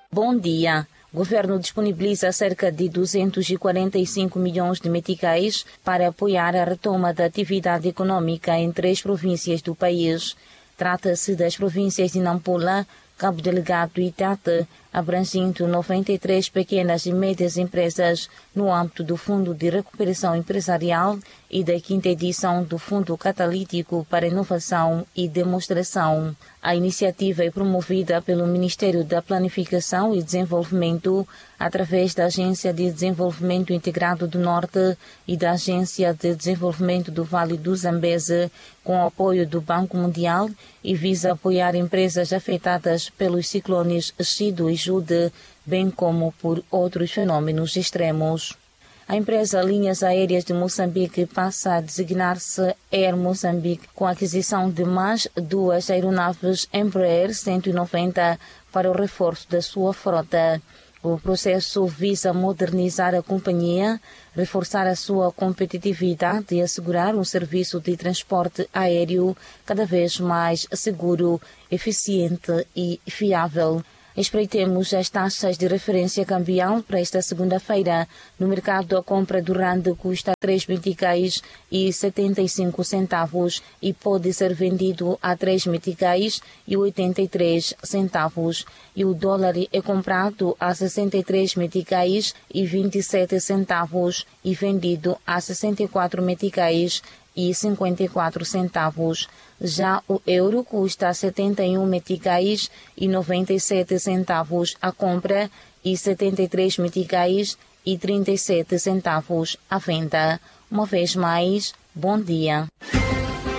Bom dia. O governo disponibiliza cerca de 245 milhões de meticais para apoiar a retoma da atividade econômica em 3 províncias do país. Trata-se das províncias de Nampula, Cabo Delgado e Tete, abrangendo 93 pequenas e médias empresas no âmbito do Fundo de Recuperação Empresarial e da 5ª edição do Fundo Catalítico para Inovação e Demonstração. A iniciativa é promovida pelo Ministério da Planificação e Desenvolvimento através da Agência de Desenvolvimento Integrado do Norte e da Agência de Desenvolvimento do Vale do Zambeze, com o apoio do Banco Mundial, e visa apoiar empresas afetadas pelos ciclones Chido e Jude, bem como por outros fenômenos extremos. A empresa Linhas Aéreas de Moçambique passa a designar-se Air Moçambique, com a aquisição de mais 2 aeronaves Embraer 190 para o reforço da sua frota. O processo visa modernizar a companhia, reforçar a sua competitividade e assegurar um serviço de transporte aéreo cada vez mais seguro, eficiente e fiável. Espreitemos as taxas de referência cambial para esta segunda-feira. No mercado, a compra do rand custa 3 meticais e 75 centavos e pode ser vendido a 3 meticais e 83 centavos. E o dólar é comprado a 63 meticais e 27 centavos e vendido a 64 meticais e 54 centavos. Já o euro custa 71 meticais e 97 centavos a compra e 73 meticais e 37 centavos a venda. Uma vez mais, bom dia.